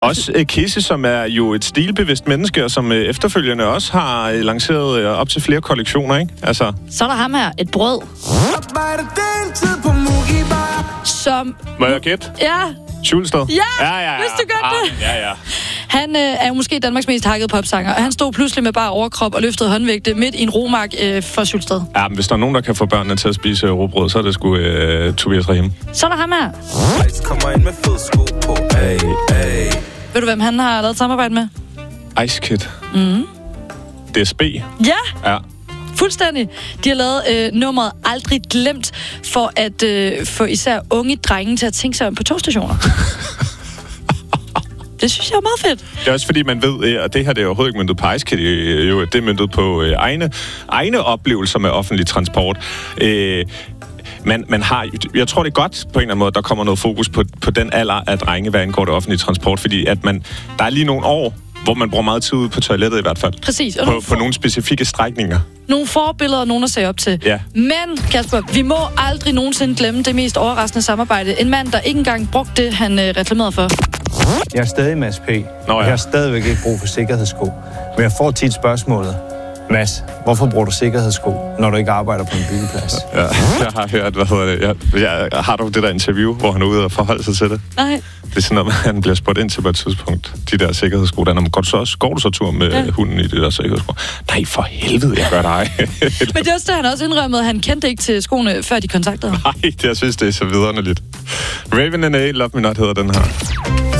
Også Kisse, som er jo et stilbevidst menneske, og som efterfølgende også har lanceret op til flere kollektioner, ikke? Altså. Så er der ham her, et brød. Som... Må jeg gætte? Ja. Schulsted? Ja, hvis du gør det. Ja. Han er jo måske Danmarks mest hakkede popsanger, og han stod pludselig med bare overkrop og løftede håndvægte midt i en romark for Schulsted. Ja, men hvis der er nogen, der kan få børnene til at spise råbrød, så er det sgu Tobias Rahim. Så er der ham her. Ved du, hvem han har lavet samarbejde med? Ice Kid. DSB. Ja. Fuldstændig. De har lavet nummeret Aldrig Glemt for at få især unge drenge til at tænke sig om på togstationer. Det synes jeg er meget fedt. Det er også fordi, man ved, og det her det er overhovedet ikke myndet på Ice Kid, jo, det er myndet på egne oplevelser med offentlig transport. Man har, jeg tror, det er godt på en eller anden måde, der kommer noget fokus på den alder af drenge, hvad angår det offentlige transport, fordi at der er lige nogle år, hvor man bruger meget tid ude på toilettet i hvert fald. Præcis. På nogle specifikke strækninger. Nogle forbilleder, nogen at se op til. Ja. Men, Kasper, vi må aldrig nogensinde glemme det mest overraskende samarbejde. En mand, der ikke engang brugte det, han reklamerede for. Jeg er stadig Mads P. Jeg har stadigvæk ikke brug for sikkerhedssko. Men jeg får tit spørgsmålet. Mads, hvorfor bruger du sikkerhedssko, når du ikke arbejder på en byggeplads? Ja, jeg har hørt, har du det der interview, hvor han er ude og forholde sig til det? Nej. Det er sådan, at han bliver spurgt ind til på et tidspunkt, de der sikkerhedssko, der går du så tur med hunden i de der sikkerhedssko? Nej, for helvede, jeg gør dig. Men det er også det, han også indrømmede, at han kendte ikke til skoene, før de kontaktede ham. Nej, jeg synes, det er så vidunderligt. Raven in A, Love Me Not hedder den her.